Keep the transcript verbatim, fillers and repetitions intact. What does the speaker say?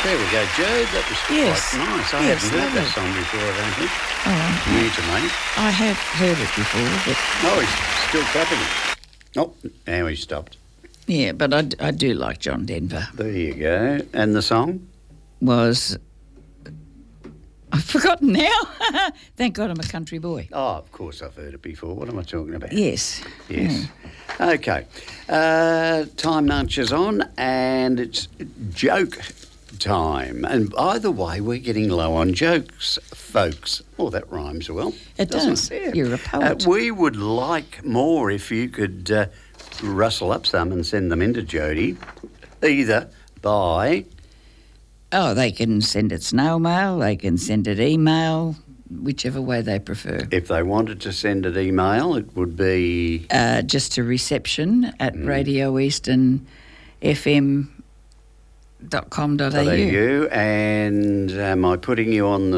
There we go, Joe. That was Yes. quite nice. I Yes, haven't heard that lovely. song before, I don't think. Oh, New to me. I have heard it before, but Oh, he's still clapping it. Oh, now he stopped. yeah, but I, d- I do like John Denver. There you go. And the song? Was I've forgotten now. Thank God I'm a country boy. Oh, of course I've heard it before. What am I talking about? Yes. Yes. Okay. Uh, time marches on and it's joke time. And by the way, we're getting low on jokes, folks. Oh, that rhymes well. It doesn't does. it? You're a poet. Uh, we would like more if you could uh, rustle up some and send them into Jody, either by... Oh, they can send it snail mail, they can send it email, whichever way they prefer. If they wanted to send an email, it would be... Uh, just to reception at radio eastern f m dot com dot a u. .au. And am I putting you on the